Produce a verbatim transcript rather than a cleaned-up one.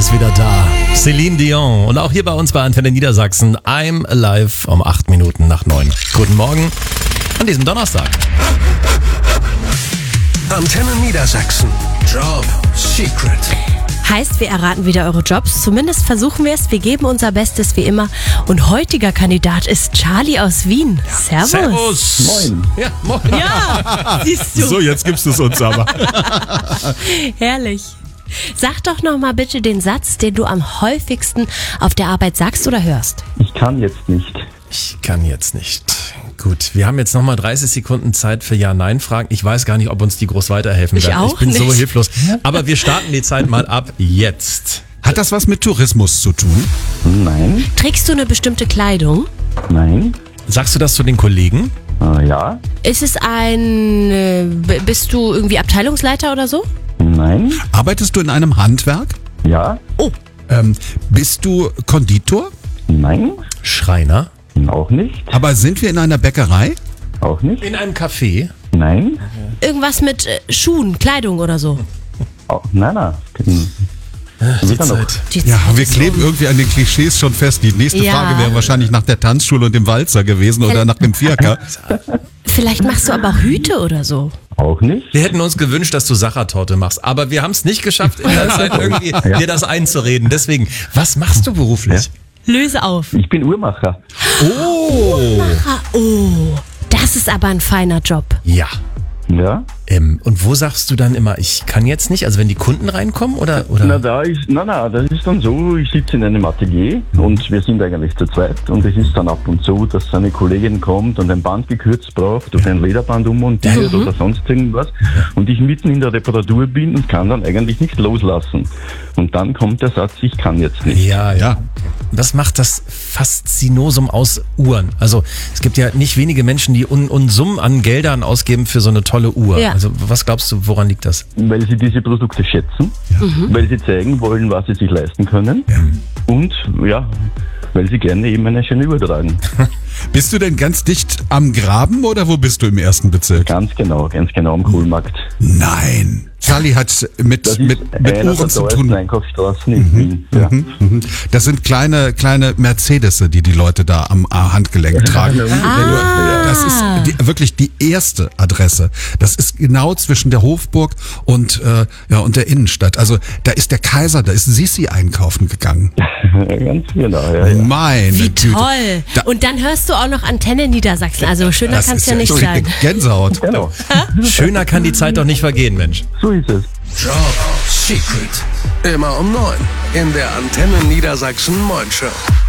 ist wieder da. Celine Dion. Und auch hier bei uns bei Antenne Niedersachsen. I'm Alive um acht Minuten nach neun. Guten Morgen an diesem Donnerstag. Antenne Niedersachsen. Job Secret. Heißt, wir erraten wieder eure Jobs. Zumindest versuchen wir es. Wir geben unser Bestes wie immer. Und heutiger Kandidat ist Charlie aus Wien. Servus. Servus. Moin. Ja, moin. Ja, siehst du. So, jetzt gibst du es uns aber. Herrlich. Sag doch noch mal bitte den Satz, den du am häufigsten auf der Arbeit sagst oder hörst. Ich kann jetzt nicht. Ich kann jetzt nicht. Gut, wir haben jetzt nochmal dreißig Sekunden Zeit für Ja-Nein-Fragen. Ich weiß gar nicht, ob uns die groß weiterhelfen Ich werden. auch Ich bin so nicht. hilflos. Aber wir starten die Zeit mal ab jetzt. Hat das was mit Tourismus zu tun? Nein, Trägst du eine bestimmte Kleidung? nein, Sagst du das zu den Kollegen? äh, ja, Ist es ein... äh, b- Bist du irgendwie Abteilungsleiter oder so? nein, Arbeitest du in einem Handwerk? ja, Oh, Ähm, bist du Konditor? nein, Schreiner? auch nicht, Aber sind wir in einer Bäckerei? auch nicht, In einem Café? nein, irgendwas mit äh, Schuhen, Kleidung oder so. auch, nein, nein. Die Wieder noch. Zeit. Die Ja, Zeit wir ist kleben irgendwie an den Klischees schon fest. Die nächste Ja. Frage wäre wahrscheinlich nach der Tanzschule und dem Walzer gewesen oder nach dem Vierker. Vielleicht machst du aber auch Hüte oder so. Auch nicht, Wir hätten uns gewünscht, dass du Sachertorte machst, aber wir haben es nicht geschafft, in der Zeit irgendwie dir das einzureden. Deswegen, was machst du beruflich? Löse auf. ich bin Uhrmacher. Oh! Ah, oh, das ist aber ein feiner Job. Ja. Ja, Ähm, und wo sagst du dann immer, ich kann jetzt nicht? Also wenn die Kunden reinkommen oder? oder? na da ist, na na, das ist dann so, ich sitze in einem Atelier und wir sind eigentlich zu zweit und es ist dann ab und zu, dass eine Kollegin kommt und ein Band gekürzt braucht oder ein Lederband ummontiert oder sonst irgendwas und ich mitten in der Reparatur bin und kann dann eigentlich nicht loslassen. Und dann kommt der Satz, ich kann jetzt nicht. Ja, ja. Ja. Das macht das Faszinosum aus Uhren. Also es gibt ja nicht wenige Menschen, die Un Unsummen an Geldern ausgeben für so eine tolle Uhr. Ja. Also was glaubst du, woran liegt das? Weil sie diese Produkte schätzen, weil sie zeigen wollen, was sie sich leisten können und ja, weil sie gerne eben eine schöne Uhr tragen. Bist du denn ganz dicht am Graben oder wo bist du im ersten Bezirk? Ganz genau, ganz genau am Kohlmarkt. Nein. Charlie hat mit, Das ist mit, mit einer Uhren der zu teuersten tun. Einkaufsstraßen in Wien. Ja. Mhm. Das sind kleine, kleine Mercedes, die die Leute da am Handgelenk tragen. Das ist die, wirklich die erste Adresse. Das ist genau zwischen der Hofburg und, äh, ja, und der Innenstadt. Also da ist der Kaiser, da ist Sissi einkaufen gegangen. Ganz genau, ja, ja. Meine Wie Güte. toll. Da- Und dann hörst du auch noch Antenne Niedersachsen. Also schöner Das kann es ist ja nicht so sein. Gänsehaut. Genau, Schöner kann die Zeit doch nicht vergehen, Mensch. so ist es. Job Secret. Immer um neun in der Antenne Niedersachsen Morning Show.